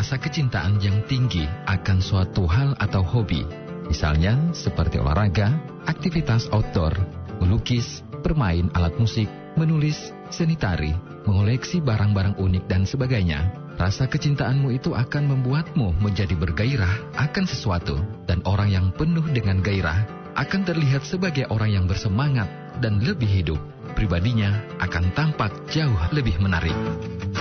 rasa kecintaan yang tinggi akan suatu hal atau hobi. Misalnya seperti olahraga, aktivitas outdoor, melukis, bermain alat musik, menulis, seni tari, mengoleksi barang-barang unik dan sebagainya. Rasa kecintaanmu itu akan membuatmu menjadi bergairah akan sesuatu, dan orang yang penuh dengan gairah akan terlihat sebagai orang yang bersemangat dan lebih hidup. Pribadinya akan tampak jauh lebih menarik.